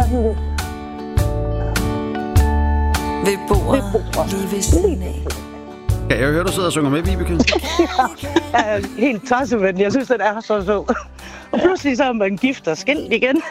Ved bordet lige ved siden af. Ja, jeg hører, du sidder og synger med, Vibeke. Jeg er helt tosset, men jeg synes, det er så sød. Og pludselig så er man gift og skilt igen.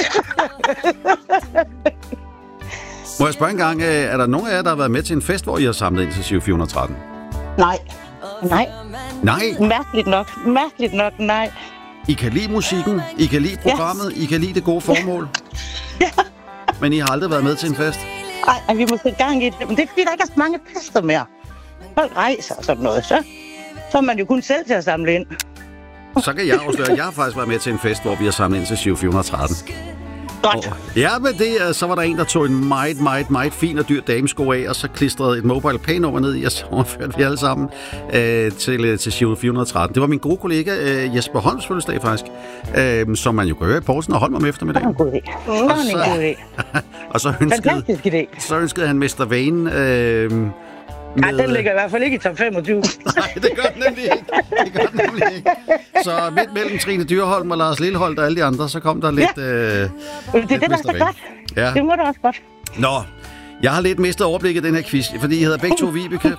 Må jeg spørge en gang, er der nogen af jer, der har været med til en fest, hvor I har samlet ind til Giro 413? Nej. Nej. Mærkeligt nok, nej. I kan lide musikken, I kan lide programmet, I kan lide det gode formål. Ja. Men I har aldrig været med til en fest? Ej, vi må sætte gang i det. Men det er fordi, der ikke er så mange fester mere. Folk rejser og sådan noget, så er man jo kun selv til at samle ind. Så kan jeg afsløre, jeg har faktisk været med til en fest, hvor vi har samlet ind til Giro 413. Godt. Ja, men det, så var der en, der tog en meget fin og dyr damesko af, og så klistrede et mobile pay-nummer ned i, og så overførte vi alle sammen til Giro 413. Det var min gode kollega Jesper Holms fødselsdag faktisk, som man jo kan høre i Poulsen og Holm om eftermiddagen. Det var en god idé. Og så Fantastisk idé. Så ønskede han Mester Vane. Nej, den ligger i hvert fald ikke i top 25. Nej, det gør den nemlig ikke. Så midt mellem Trine Dyrholm og Lars Lilleholdt og alle de andre, så kom der lidt... det er det, der er så godt. Ja. Det må da også godt. Nå, jeg har lidt mistet overblikket i den her quiz, fordi I hedder begge to Vibeke.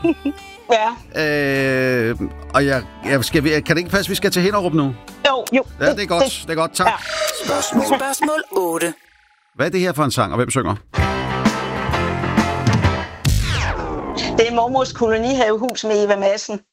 Ja. Og kan det ikke passe, vi skal til Hinderup nu? Jo. Ja, det er godt. Tak. Ja. Spørgsmål 8. Hvad er det her for en sang, og hvem synger? Det er mormors kolonihavehus med Eva Madsen.